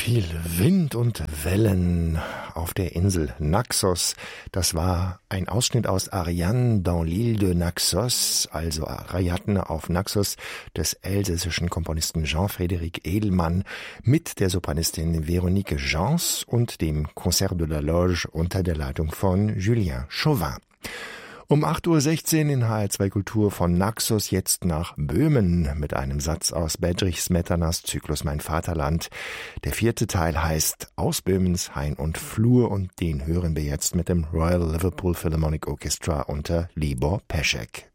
Viel Wind und Wellen auf der Insel Naxos. Das war ein Ausschnitt aus Ariane dans l'île de Naxos, also Ariadne auf Naxos, des elsässischen Komponisten Jean-Frédéric Edelmann mit der Sopranistin Véronique Gens und dem Concert de la Loge unter der Leitung von Julien Chauvin. Um 8.16 Uhr in HR2 Kultur von Naxos jetzt nach Böhmen mit einem Satz aus Bedřich Smetanas Zyklus Mein Vaterland. Der 4. Teil heißt Aus Böhmens Hain und Flur und den hören wir jetzt mit dem Royal Liverpool Philharmonic Orchestra unter Libor Peschek.